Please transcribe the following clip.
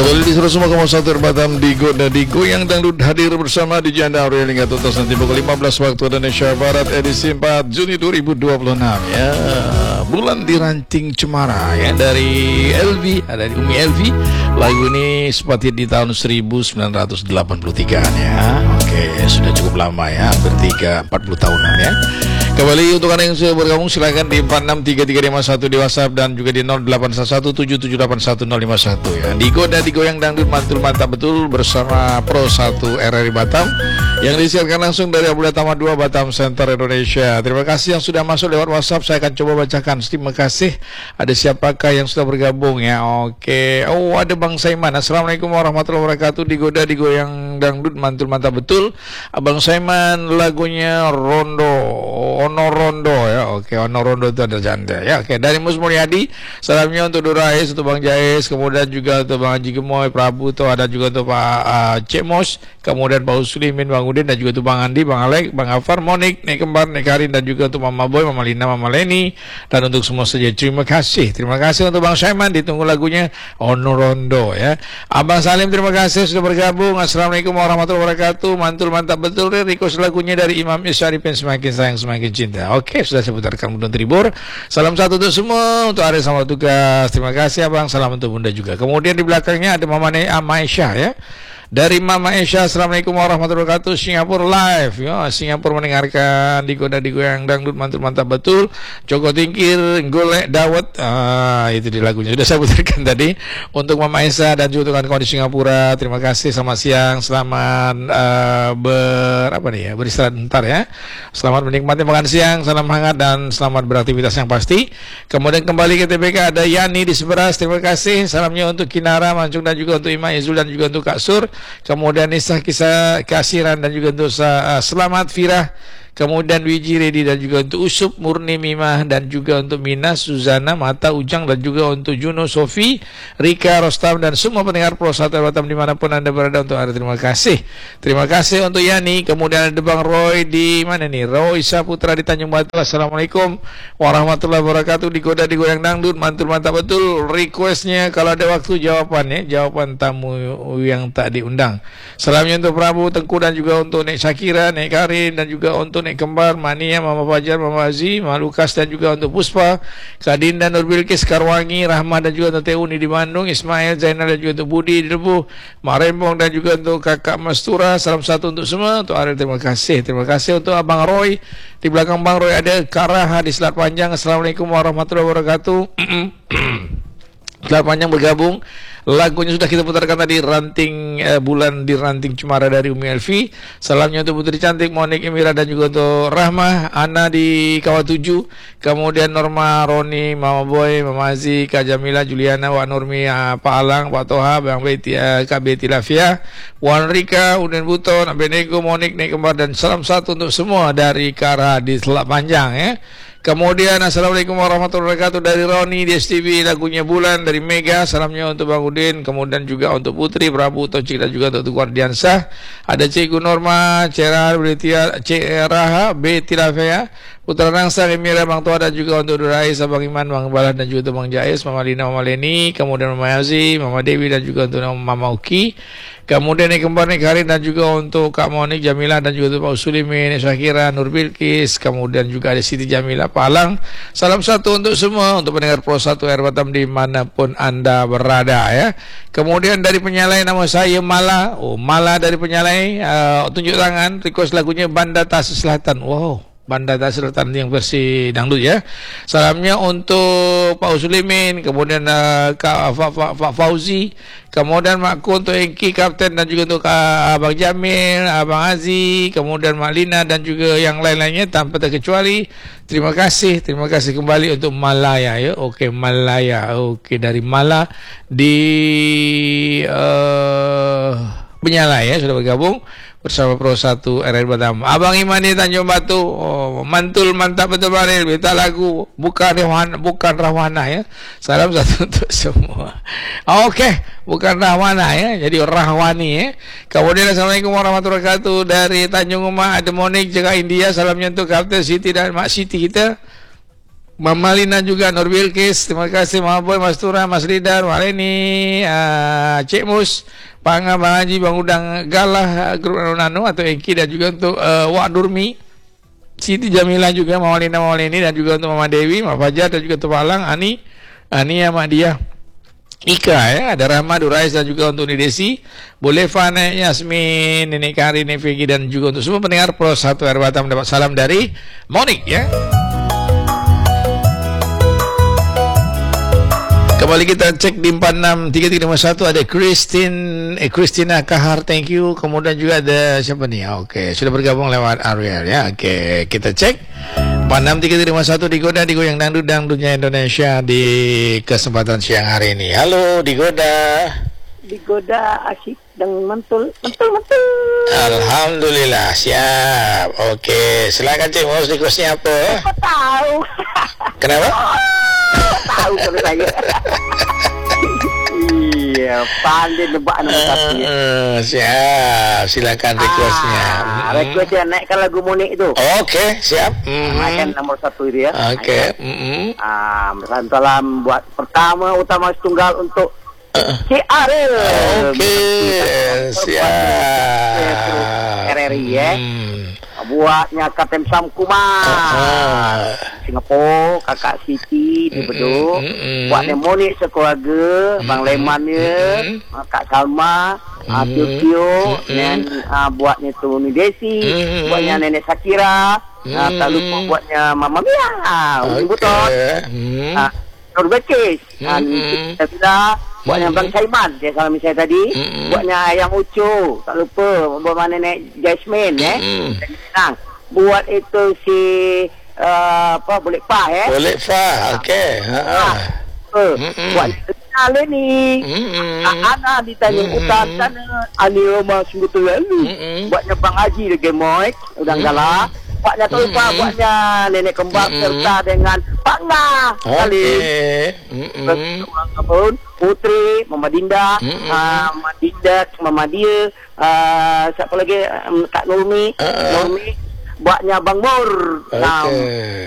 Kembali di 101,1 Batam Digo dan Digo yang dangdut hadir bersama di Janda Aurel hingga tuntas nanti pukul 15 waktu Indonesia Barat edisi 4 Juni 2026 ya. Bulan di Ranting Cemara ya, dari Elvi, dari Umi Elvi. Lagu ini sempat hit di tahun 1983 ya. Oke, sudah cukup lama ya, hampir 40 tahunan ya. Kembali untuk Anda yang sudah bergabung silakan di 463351 di WhatsApp dan juga di 081177811051 ya. Digo dan digoyang dangdut mantul mantap betul bersama Pro 1 RRI Batam yang disiarkan langsung dari Abdullah Tama 2 Batam Center Indonesia. Terima kasih yang sudah masuk lewat WhatsApp, saya akan coba bacakan. Terima kasih. Ada siapakah yang sudah bergabung ya? Oke. Oh, ada Bang Saiman. Assalamualaikum warahmatullahi wabarakatuh. Digo dan digoyang dangdut mantul mantap betul. Abang Saiman lagunya Rondo. Ono Rondo ya, oke, Ono Rondo itu ada janda ya, oke. Dari Mus Mulyadi, salamnya untuk Durais, untuk Bang Jais, kemudian juga untuk Bang Haji Gemoy, Prabu, tuh ada juga untuk Pak Cek Mos, kemudian Pak Uslimin, Bang Udin, dan juga untuk Bang Andi, Bang Alek, Bang Afar, Monik, Nek Kembar, Nek Karin, dan juga untuk Mama Boy, Mama Lina, Mama Leni, dan untuk semua saja terima kasih untuk Bang Syaiman, ditunggu lagunya Ono Rondo ya. Abang Salim terima kasih sudah bergabung. Assalamualaikum warahmatullahi wabarakatuh. Mantul mantap betul request lagunya dari Imam Isyarifin, semakin sayang semakin cinta. Oke, sudah saya putarkan Bunda Tribur. Salam satu untuk semua, untuk Aris sama tugas. Terima kasih Abang, salam untuk Bunda juga. Kemudian di belakangnya ada Mama Aisyah ya. Dari Mama Aisyah, assalamualaikum warahmatullahi wabarakatuh. Singapura live ya, Singapura mendengarkan Digo dan Digo yang dangdut mantul mantap betul. Joko Tingkir, Golek Dawet, itu di lagunya sudah saya putarkan tadi. Untuk Mama Aisyah dan juga kawan-kawan di Singapura, terima kasih. Selamat siang, selamat beristirahat bentar ya. Selamat menikmati makan siang, salam hangat dan selamat beraktivitas yang pasti. Kemudian kembali ke TBK ada Yani di Seberas, terima kasih. Salamnya untuk Kinara, Mancung dan juga untuk Ima Izul dan juga untuk Kak Sur. Kemudian Nisa Kisah Kasiran dan juga untuk Selamat Firah. Kemudian Wiji Redi dan juga untuk Usup Murni Mimah dan juga untuk Mina Suzana Mata Ujang dan juga untuk Juno Sofi Rika Rostam dan semua pendengar Pro 1 Batam dimanapun Anda berada untuk Anda terima kasih untuk Yani. Kemudian ada Bang Roy di mana nih, Roy Saputra di Tanjung Batu. Assalamualaikum warahmatullahi wabarakatuh. Digoda digoyang dangdut mantul mantap betul. Requestnya kalau ada waktu jawabannya, jawaban tamu yang tak diundang. Salamnya untuk Prabu Tengku dan juga untuk Nek Syakira, Nek Karin dan juga untuk Nek Kembar, Mania, Mama Fajar, Mama Aziz, Mama Lukas dan juga untuk Puspa, Kadinda, Nur Bilkis, Karwangi, Rahmat dan juga untuk Teuni di Bandung, Ismail, Zainal dan juga untuk Budi di Debu, Marembong dan juga untuk Kakak Mastura. Salam satu untuk semua, untuk Ariel terima kasih untuk Abang Roy. Di belakang Bang Roy ada Karaha di Selat Panjang. Assalamualaikum warahmatullahi wabarakatuh. Selat Panjang bergabung. Lagunya sudah kita putarkan tadi, Bulan di Ranting Cemara dari Umi Elvi. Salamnya untuk Putri Cantik, Monik, Emira dan juga untuk Rahmah, Ana di Kawah 7. Kemudian Norma, Roni, Mama Boy, Mama Aziz, Kak Jamila, Juliana, Wak Nurmi, Pak Alang, Pak Toha, Bang Beti, Kak Beti Lafia, Wan Rika, Udin Buton, Benego, Monik, Nek Kembar dan salam satu untuk semua dari Kara di Selat Panjang ya. Kemudian assalamualaikum warahmatullahi wabarakatuh dari Roni di STV, lagunya Bulan dari Mega. Salamnya untuk Bang Udin, kemudian juga untuk Putri, Prabu, Tocik dan juga untuk Guardiansah. Ada Cikgu Norma, Cera, Raha, Beti Lafea, Putra Nangsa, Emira, Bang Tua dan juga untuk Durais, Bang Iman, Bang Balah dan juga untuk Bang Jais, Mama Lina, Mama Leni, kemudian Mama Yazi, Mama Dewi dan juga untuk Mama Uki. Kemudian Nek Kembar, Nek Karin dan juga untuk Kak Monik, Jamila dan juga untuk Pak Usulimin, Nek Syakira, Nur Bilkis, kemudian juga ada Siti Jamila, Palang. Salam satu untuk semua, untuk pendengar Pro 1 R Batam dimanapun Anda berada ya. Kemudian dari Penyalai nama saya Mala. Mala dari Penyalai, tunjuk tangan, request lagunya Banda Tas Selatan. Wow, Banda Tas Selatan yang versi dangdut ya. Salamnya untuk Pak Usulimin, kemudian Kak Fauzi, kemudian Makku untuk Engki Kapten dan juga untuk Abang Jamil, Abang Aziz, kemudian Mak Lina dan juga yang lain-lainnya tanpa terkecuali. Terima kasih kembali untuk Malaya ya. Oke, Malaya. Oke, dari Mala di Penyalai ya sudah bergabung bersama Pro 1 RRI Batam. Abang Imani Tanjung Batu, mantul mantap betul Baril, minta lagu bukan Rahwana ya. Salam satu untuk semua. Oke, bukan Rahwana ya, jadi Rahwani ya. Kemudian assalamualaikum warahmatullahi wabarakatuh dari Tanjung Uma, ada Monik, jaga India. Salamnya untuk Kapten Siti dan Mak Siti kita. Mama Lina juga, Nur Bilkis, terima kasih Mama Boy, Mas Tura, Mas Ridar, Waleni, Cik Mus, Bang Haji, Bang Udang Galah, Grup Nano atau Eki, dan juga untuk Wak Durmi, Siti Jamilah juga, Mama Lina, Mama Leni, dan juga untuk Mama Dewi, Mama Fajar, dan juga untuk Palang, Ani sama dia Ika ya, ada Rahma, Durais, dan juga untuk Nidesi, Bolevan, Yasmin, Nenek Kari, Nenek Vegi, dan juga untuk semua pendengar Pro 1 R Batam mendapat salam dari Monik ya. Kembali kita cek di 463351 ada Christina Kahar, thank you. Kemudian juga ada siapa nih? Oke, sudah bergabung lewat Ariel ya. Oke, kita cek 463351 digoda digoyang dangdutnya Indonesia di kesempatan siang hari ini. Halo digoda. Digoda asyik dan mentul. Alhamdulillah siap. Oke, silakan cek mau requestnya apa? Aku tahu. Kenapa? Tahu kalau saya. Iya, pandai nebak nama satu. Siap, silakan requestnya. Requestnya naikkan lagu Monik itu. Oke, siap. Naikkan nomor 1 itu ya. Oke. Salam buat pertama utama tunggal untuk Cik Ariel. Oke, siap. RRI ya. Buatnya Kapten Sam Kumar Singapura, kakak Siti di Bedok, buatnya Monik sekeluarga, Bang Lemannya, Kak Salma, Tio, dan buatnya tu Desi, buatnya Nenek Sakira, tak lupa buatnya Mama Mia, Buton, Nur Bekis, buatnya Bang Saiman, dia salam saya tadi, buatnya Ayang Ucu, tak lupa buat Nenek Jasmine Nah, buat itu si Boleh Fah ya. Boleh Fah, okey. Buat Nale ni. Ana di Tanjung Utar sana, Ali Roma sungguh lalu. Buatnya Bang Haji de Gemoy, Udang Galah. Buatnya Tulpa, buatnya Nenek Kembang serta dengan Pak Nga. Okey. Apapun Putri, Mama Dinda, Mama Dia, siapa lagi Kak Nurmi, buatnya Bang Mur. Okey.